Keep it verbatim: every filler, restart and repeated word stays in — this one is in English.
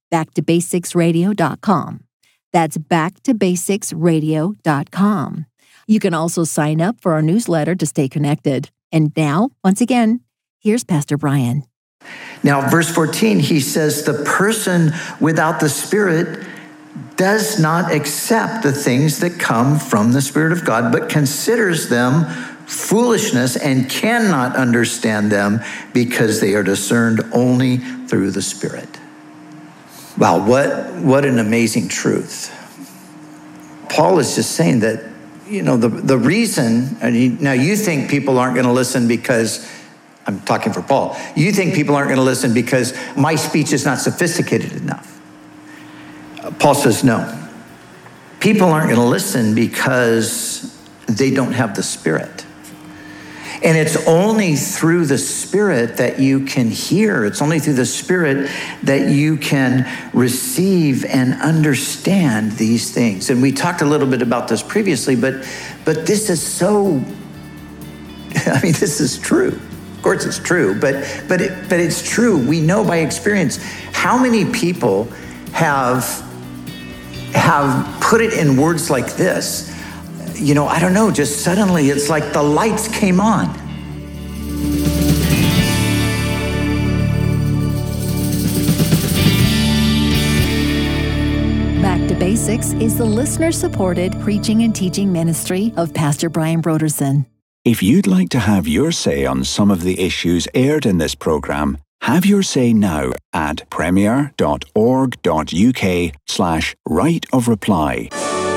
back to basics radio dot com. That's back to basics radio dot com. You can also sign up for our newsletter to stay connected. And now, once again, here's Pastor Brian. Now, verse fourteen, he says, the person without the Spirit does not accept the things that come from the Spirit of God, but considers them foolishness and cannot understand them because they are discerned only through the Spirit. Wow, what, what an amazing truth. Paul is just saying that, you know, the, the reason, and he, now you think people aren't going to listen because, I'm talking for Paul, you think people aren't going to listen because my speech is not sophisticated enough. Paul says, no. People aren't going to listen because they don't have the Spirit. And it's only through the Spirit that you can hear. It's only through the Spirit that you can receive and understand these things. And we talked a little bit about this previously, but but this is so, I mean, this is true. Of course it's true, but but it, but it's true. We know by experience how many people have have put it in words like this. You know, I don't know, just suddenly it's like the lights came on. Back to Basics is the listener-supported preaching and teaching ministry of Pastor Brian Brodersen. If you'd like to have your say on some of the issues aired in this program, have your say now at premier dot org dot uk slash right of reply.